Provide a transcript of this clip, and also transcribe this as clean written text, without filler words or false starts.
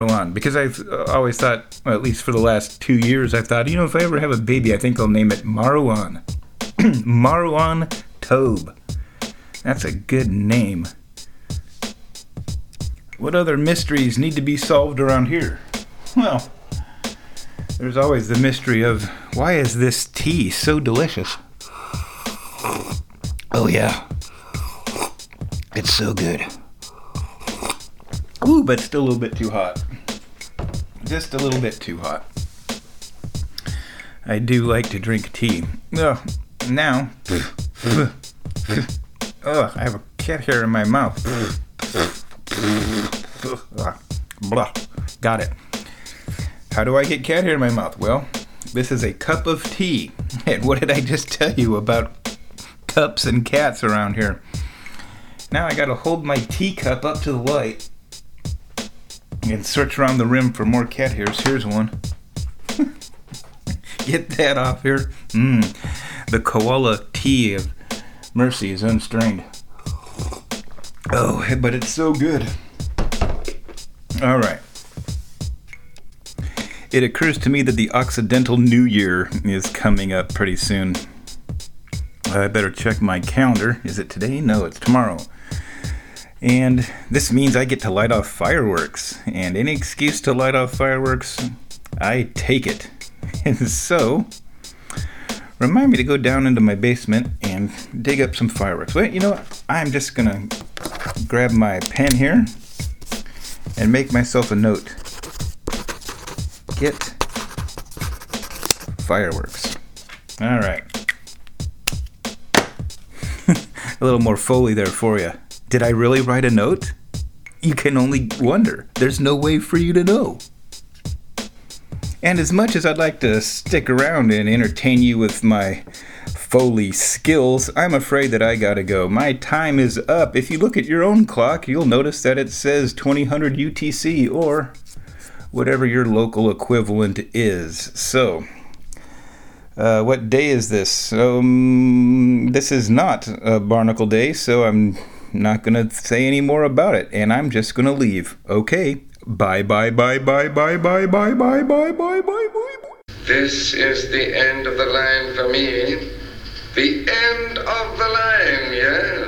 on, because I've always thought, well, at least for the last 2 years, I've thought, if I ever have a baby, I think I'll name it Marwan. Marwan Tobe. That's a good name. What other mysteries need to be solved around here? Well, there's always the mystery of, why is this tea so delicious? Oh yeah, it's so good. Ooh, but still a little bit too hot. Just a little bit too hot. I do like to drink tea. Oh, now, I have a cat hair in my mouth. Blah. Got it. How do I get cat hair in my mouth? Well, this is a cup of tea. And what did I just tell you about cups and cats around here? Now I gotta hold my teacup up to the light and search around the rim for more cat hairs. Here's one. Get that off here. The koala tea of mercy is unstrained. Oh, but it's so good. All right. It occurs to me that the Occidental New Year is coming up pretty soon. I better check my calendar. Is it today? No, it's tomorrow. And this means I get to light off fireworks. And any excuse to light off fireworks, I take it. And so, remind me to go down into my basement and dig up some fireworks. Wait, you know what? I'm just going to grab my pen here and make myself a note. Get fireworks. All right. A little more Foley there for you. Did I really write a note? You can only wonder. There's no way for you to know. And as much as I'd like to stick around and entertain you with my Foley skills, I'm afraid that I gotta go. My time is up. If you look at your own clock, you'll notice that it says 2000 UTC or whatever your local equivalent is. So, what day is this? This is not a Barnacle Day, so I'm not going to say any more about it, and I'm just going to leave. Okay. Bye. This is the end of the line for me. The end of the line, yes.